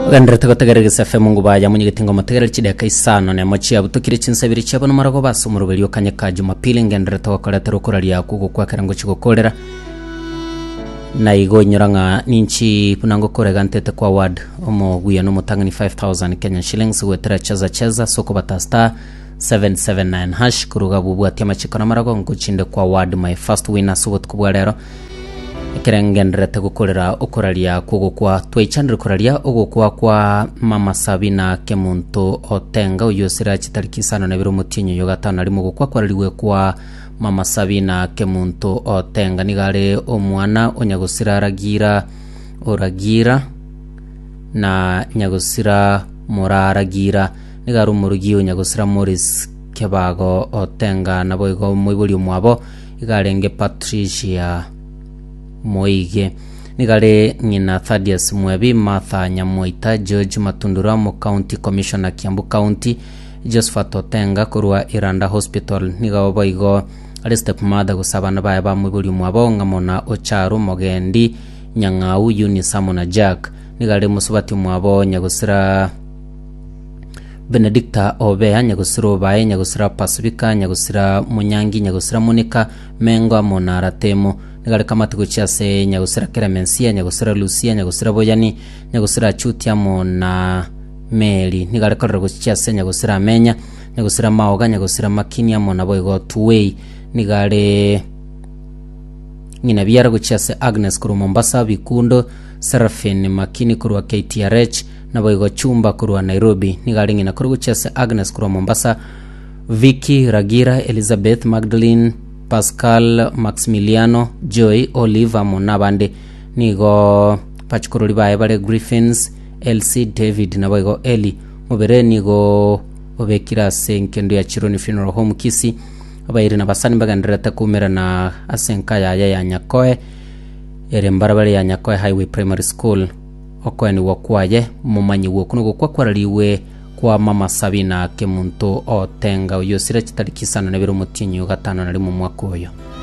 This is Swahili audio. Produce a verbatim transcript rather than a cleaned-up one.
Gandra tagotagerege safe mungu baya munyi gitingo mategera chideka isano ne mochi abutukire chinsabiri cyabo no marago baso mu rubeli okanyaka Jumapili ngandra tawakora tarokora ya kugo kwa karango chigokorera na igo nyoranga ninchi punango korega ntete kwa ward omo guya no mutangani five thousand Kenyan shillings wetera chaza chaza soko batasta seven seven nine hash kuruga bubu atima chikona marago nguchinde kwa ward my first winner subot kubwa rero kerengendera tegukorera okoraria kugo kwa twichandira koraria ogokwa kwa Mama Sabina Kemuntu Otenga uyosira chitariki sana na biro mutinyo yo gatano ari mugokwa kwarariwe kwa Mama Sabina Kemuntu Otenga nigare omwana onyagusira aragira oragira na nyagusira moraragira nigare umurugi onyagusira Morris Kebago Otenga nabo igo mwibuli mwabo igarenge Patricia Moige nigare nyina Thaddeus Mwebi Martha Nyamoita George Matundura mu County Commissioner Kiambu County Josephat Otenga kurwa Iranda Hospital nigabo boigo ali step mother gusabana baya ba mu buri mwabo ngamona Ocharu Mogendi Nyangau Unisamona Jack nigare musubati mwabo nyagusira Benedicta Obeya nyagusira baye nyagusira Pacifica nyagusira Munyangi nyagusira Monica Mengo amona Ratemo nigare kamatugo cyase nyagusira Clemencia nyagusira Lucia nyagusira Boyani nyagusira Chutia mona Mary nigare korero cyase nyagusira Menya nyagusira Maoga nyagusira Makini amona boygo Tuwei nigare nyina byara gucyase Agnes kuru Mombasa Bikundo Serafine Makini kuru K T R H na boygo Chumba kuru Nairobi nigare nyina kuru gucyase Agnes kuru Mombasa Vicky Ragira Elizabeth Magdalene Pascal Maximiliano Joy Oliver Monabande nigo pachkururi bae bare Griffins Elsie David na boygo Eli mubere nigo obekira senkendo ya Chironi Funeral Home Kisi abayiri na basani bagandira takumera na asenka ya ya Nyakoe ere mbarabare ya Nyakoe Highway Primary School okweni wakwaye mumanyi wokuno kwa kwaraliwe kwa Mama Sabina Kemuntu Otenga uyosira chitariki sana na biro mutinyo gatano na limu mwako yo.